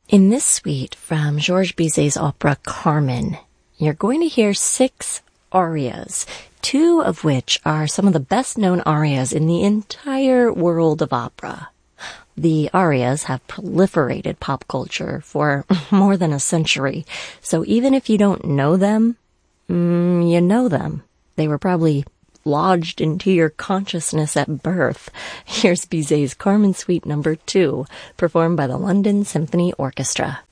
In this suite from Georges Bizet's opera Carmen, you're going to hear 6 arias, 2 of which are some of the best-known arias in the entire world of opera. The arias have proliferated pop culture for more than a century, so even if you don't know them, you know them. They were probably lodged into your consciousness at birth. Here's Bizet's Carmen Suite No. 2, performed by the London Symphony Orchestra.